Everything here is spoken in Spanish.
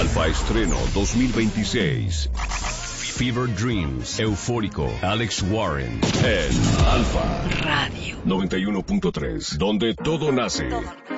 Alfa Estreno 2026. Fever Dreams, Eufórico, Alex Warren, en Alfa Radio 91.3, donde todo nace.